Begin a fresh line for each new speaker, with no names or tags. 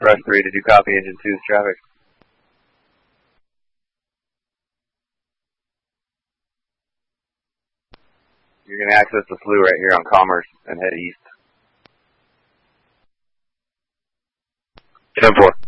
Rush 3, did you copy engine 2's traffic? You're going to access the slough right here on Commerce and head east.
10-4.